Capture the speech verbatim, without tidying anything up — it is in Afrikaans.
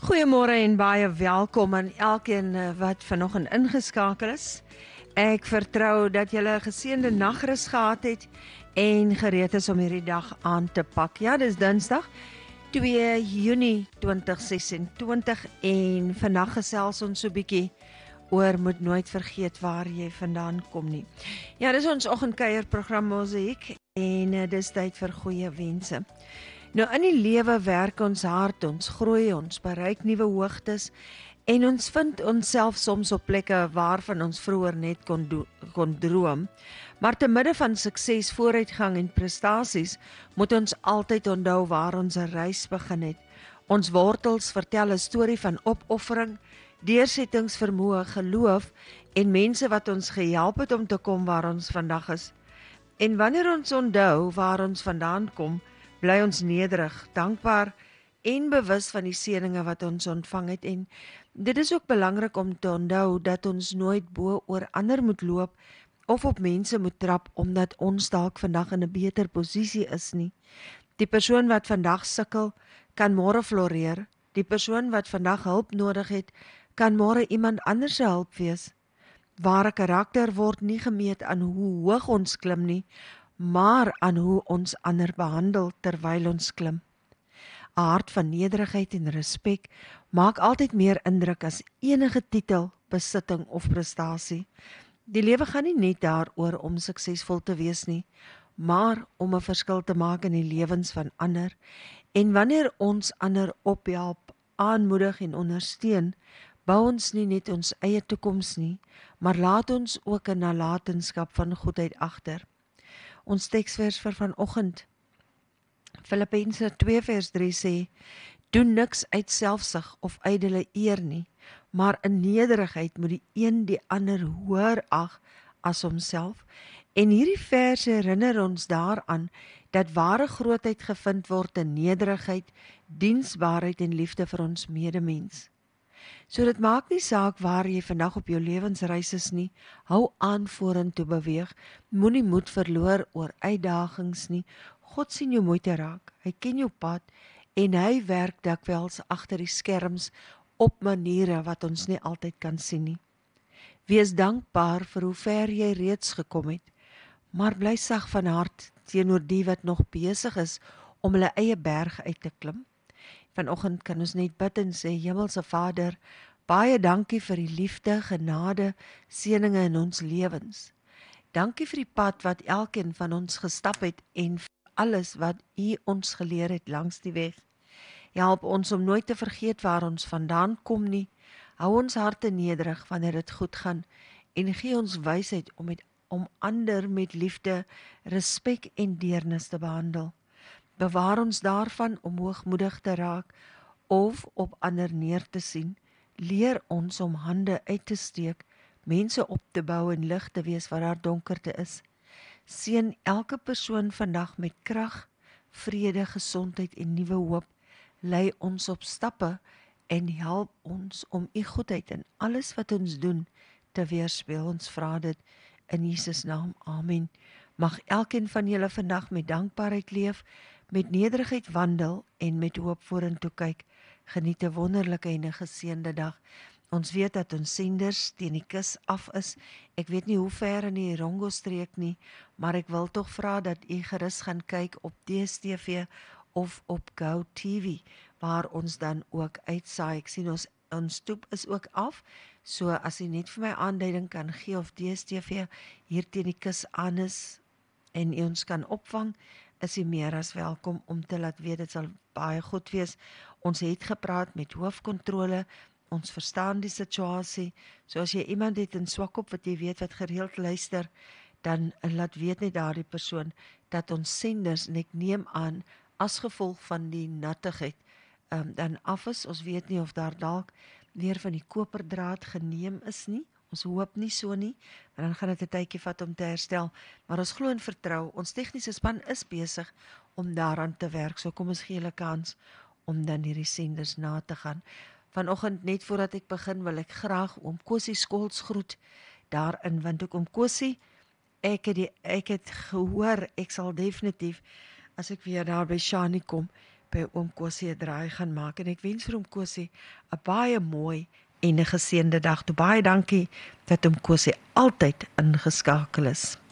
Goeiemôre en baie welkom aan elkeen eh, wat vanoggend ingeskakel is. Ek vertrou dat julle 'n geseënde nagrus gehad het en gereed is om hierdie dag aan te pak. Ja, dis Dinsdag, twee Junie twintig ses en twintig en vandag gesels ons so 'n bietjie oor moet nooit vergeet waar jy vandaan kom nie. Ja, dis ons oggendkuierprogram Mosaïek en uh, dis tyd vir goeie wense. Nou in die lewe werk ons hard, ons groei, ons bereik nuwe hoogtes en ons vind onsself soms op plekke waarvan ons vroeër net kon, do, kon droom. Maar te midde van sukses, vooruitgang en prestasies moet ons altyd onthou waar ons reis begin het. Ons wortels vertel 'n storie van opoffering, deursettingsvermoë, geloof en mense wat ons gehelp het om te kom waar ons vandag is. En wanneer ons onthou waar ons vandaan kom, bly ons nederig, dankbaar en bewus van die seëninge wat ons ontvang het. En dit is ook belangrik om te onthou dat ons nooit bo oor ander moet loop of op mense moet trap omdat ons dalk vandag in 'n beter posisie is nie. Die persoon wat vandag sukkel, kan môre floreer. Die persoon wat vandag hulp nodig het, kan môre iemand anders se hulp wees. Ware karakter word nie gemeet aan hoe hoog ons klim nie, maar aan hoe ons ander behandel terwyl ons klim. 'n Hart van nederigheid en respek maak altyd meer indruk as enige titel, besitting of prestasie. Die lewe gaan nie net daaroor om suksesvol te wees nie, maar om 'n verskil te maak in die lewens van ander. En wanneer ons ander ophelp, aanmoedig en ondersteun, bou ons nie net ons eie toekoms nie, maar laat ons ook 'n nalatenskap van goedheid agter. Ons teksvers vir vanoggend, Filippense twee vers drie sê, doen niks uit selfsug of ydelle eer nie, maar in nederigheid moet die een die ander hoër ag as homself. En hierdie vers herinner ons daaraan dat ware grootheid gevind word in nederigheid, diensbaarheid en liefde vir ons medemens. So dit maak nie saak waar jy vandag op jou lewensreis is nie, hou aan vorentoe beweeg, moenie moed verloor oor uitdagings nie. God sien jou moeite raak, hy ken jou pad en hy werk dikwels agter die skerms op maniere wat ons nie altyd kan sien nie. Wees dankbaar vir hoe ver jy reeds gekom het, maar bly sag van hart teenoor die wat nog besig is om hulle eie berg uit te klim. Vanoggend kan ons net bid en sê, Hemelse Vader, baie dankie vir die liefde, genade, seëninge in ons lewens. Dankie vir die pad wat elkeen van ons gestap het en vir alles wat U ons geleer het langs die weg. Help ons om nooit te vergeet waar ons vandaan kom nie. Hou ons harte nederig wanneer dit goed gaan en gee ons wysheid om, met, om ander met liefde, respek en deernis te behandel. Bewaar ons daarvan om hoogmoedig te raak of op ander neer te sien. Leer ons om hande uit te steek, mense op te bou en lig te wees waar daar donkerte is. Seën elke persoon vandag met krag, vrede, gesondheid en nuwe hoop. Lei ons op stappe en help ons om U goedheid in alles wat ons doen te weerspieël. Ons vra dit in Jesus naam. Amen. Mag elkeen van julle vandag met dankbaarheid leef, met nederigheid wandel en met hoop vorentoe kyk. Geniet 'n wonderlike en 'n geseënde dag. Ons weet dat ons senders teen die kus af is. Ek weet nie hoe ver in die Rongo streek nie, maar ek wil tog vra dat u gerus gaan kyk op D S T V of op Go T V, waar ons dan ook uitsaai. Ek sien ons, ons stoep is ook af, so as u net vir my aanduiding kan gee of D S T V hier teen die kus aan is en u ons kan opvang, is u meer as welkom om te laat weet. Dit sal baie goed wees. Ons het gepraat met hoofkontrole, ons verstaan die situasie, so as jy iemand het in Swakop wat jy weet wat gereeld luister, dan laat weet net daardie persoon dat ons senders, en ek neem aan, as gevolg van die nattigheid, um, dan af is. Ons weet nie of daar dalk weer van die koperdraad geneem is nie. Ons hoop nie so nie, maar dan gaan dit 'n tydjie vat om te herstel. Maar ons glo en vertrou, ons tegniese span is besig om daaraan te werk, so kom ons gee hulle kans om dan hierdie senders na te gaan. Vanoggend, net voordat ek begin, wil ek graag oom Kosie Skols groet daarin, want ook oom Kosie, ek het, die, ek het gehoor, ek sal definitief, as ek weer daar by Shani kom, by oom Kosie 'n draai gaan maak en ek wens vir oom Kosie 'n baie mooi en 'n geseënde dag. Toe baie dankie dat oom Kosie altyd ingeskakel is.